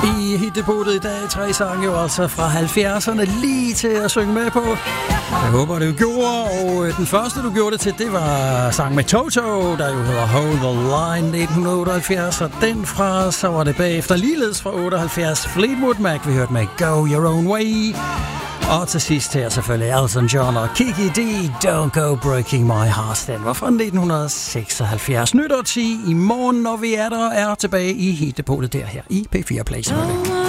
I hittepunktet i dag 3 sange jo altså fra 70'erne lige til at synge med på. Jeg håber, du gjorde, og den første, du gjorde det til, det var sang med Toto, der jo hedder Hold the Line 1978, og den fra, så var det bagefter ligeledes fra 78, Fleetwood Mac, vi hørte med Go Your Own Way. Og til sidst her selvfølgelig Elton John og Kiki D, Don't Go Breaking My Heart. Den var fra 1976. Nytårti i morgen, når vi er tilbage i hittepunktet der her i P4 Play.